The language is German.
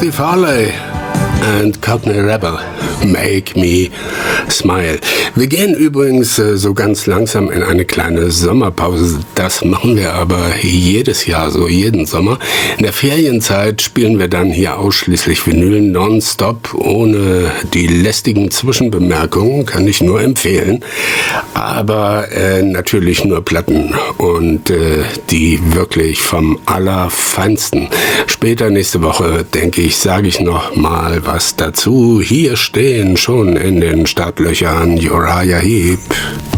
Buddy Farley and Cockney Rebel, Make Me Smile. Wir gehen übrigens so ganz langsam in eine kleine Sommerpause. Das machen wir aber jedes Jahr, so jeden Sommer. In der Ferienzeit spielen wir dann hier ausschließlich Vinyl nonstop, ohne die lästigen Zwischenbemerkungen, kann ich nur empfehlen. Aber natürlich nur Platten und die wirklich vom Allerfeinsten. Später nächste Woche, denke ich, sage ich noch mal was dazu. Hier stehen schon in den Startlöchern Uriah Heep.